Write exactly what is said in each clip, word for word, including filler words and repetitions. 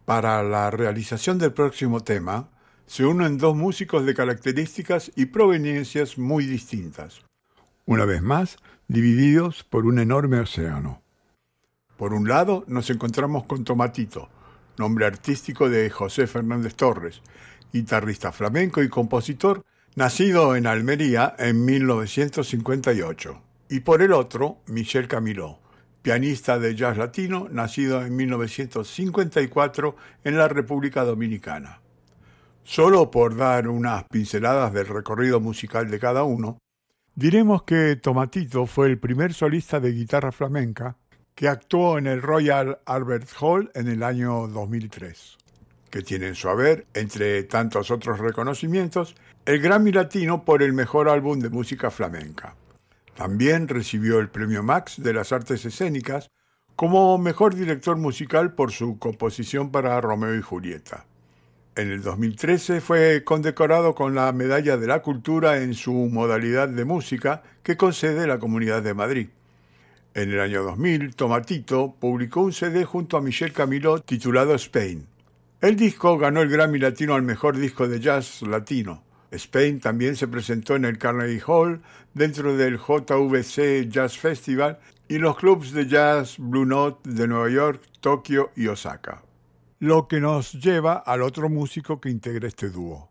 Para la realización del próximo tema, se unen dos músicos de características y proveniencias muy distintas. Una vez más, divididos por un enorme océano. Por un lado, nos encontramos con Tomatito, nombre artístico de José Fernández Torres, guitarrista flamenco y compositor, nacido en Almería en mil novecientos cincuenta y ocho. Y por el otro, Michel Camilo, pianista de jazz latino, nacido en mil novecientos cincuenta y cuatro en la República Dominicana. Solo por dar unas pinceladas del recorrido musical de cada uno, diremos que Tomatito fue el primer solista de guitarra flamenca que actuó en el Royal Albert Hall en el año dos mil tres, que tiene en su haber, entre tantos otros reconocimientos, el Grammy Latino por el mejor álbum de música flamenca. También recibió el Premio Max de las Artes Escénicas como mejor director musical por su composición para Romeo y Julieta. En el dos mil trece fue condecorado con la Medalla de la Cultura en su modalidad de música que concede la Comunidad de Madrid. En el año dos mil, Tomatito publicó un C D junto a Michel Camilo titulado Spain. El disco ganó el Grammy Latino al mejor disco de jazz latino. Spain también se presentó en el Carnegie Hall, dentro del J V C Jazz Festival y los clubs de jazz Blue Note de Nueva York, Tokio y Osaka. Lo que nos lleva al otro músico que integra este dúo.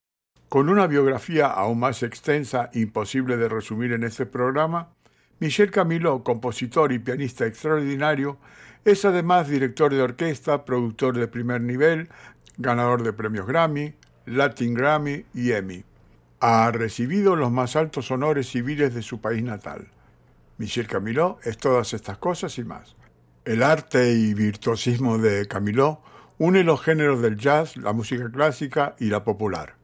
Con una biografía aún más extensa e imposible de resumir en este programa, Michel Camilo, compositor y pianista extraordinario, es además director de orquesta, productor de primer nivel, ganador de premios Grammy, Latin Grammy y Emmy. Ha recibido los más altos honores civiles de su país natal. Michel Camilo es todas estas cosas y más. El arte y virtuosismo de Camilo une los géneros del jazz, la música clásica y la popular.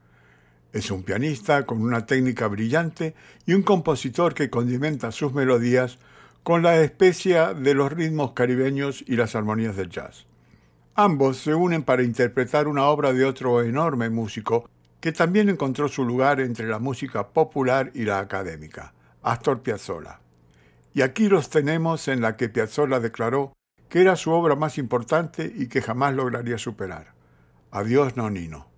Es un pianista con una técnica brillante y un compositor que condimenta sus melodías con la especia de los ritmos caribeños y las armonías del jazz. Ambos se unen para interpretar una obra de otro enorme músico que también encontró su lugar entre la música popular y la académica, Astor Piazzolla. Y aquí los tenemos en la que Piazzolla declaró que era su obra más importante y que jamás lograría superar. Adiós, Nonino.